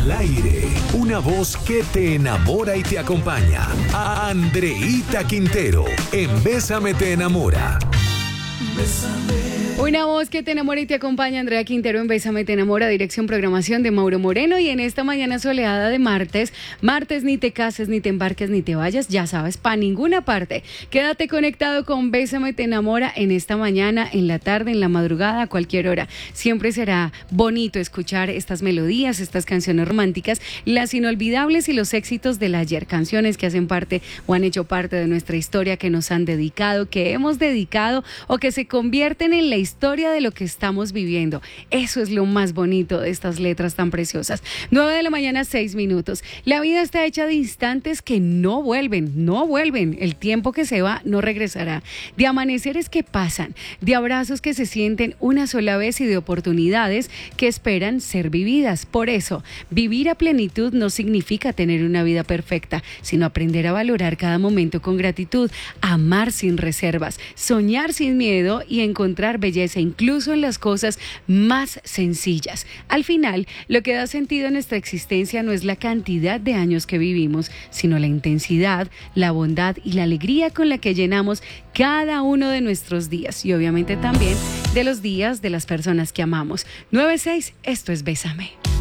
Al aire, una voz que te enamora y te acompaña. Andreíta Quintero, en Bésame te enamora. Una voz que te enamora y te acompaña, Andrea Quintero en Bésame te enamora, dirección programación de Mauro Moreno. Y en esta mañana soleada de martes, ni te cases, ni te embarques, ni te vayas, ya sabes, para ninguna parte. Quédate conectado con Bésame te enamora en esta mañana, en la tarde, en la madrugada, a cualquier hora. Siempre será bonito escuchar estas melodías, estas canciones románticas, las inolvidables y los éxitos del ayer, canciones que hacen parte o han hecho parte de nuestra historia, que nos han dedicado, que hemos dedicado o que se convierten en la historia de lo que estamos viviendo. Eso es lo más bonito de estas letras tan preciosas. 9:06 a.m. La vida está hecha de instantes que no vuelven. El tiempo que se va no regresará. De amaneceres que pasan, de abrazos que se sienten una sola vez y de oportunidades que esperan ser vividas. Por eso, vivir a plenitud no significa tener una vida perfecta, sino aprender a valorar cada momento con gratitud, amar sin reservas, soñar sin miedo y encontrar belleza incluso en las cosas más sencillas. Al final, lo que da sentido a nuestra existencia no es la cantidad de años que vivimos, sino la intensidad, la bondad y la alegría con la que llenamos cada uno de nuestros días y obviamente también de los días de las personas que amamos. 9:06, esto es Bésame.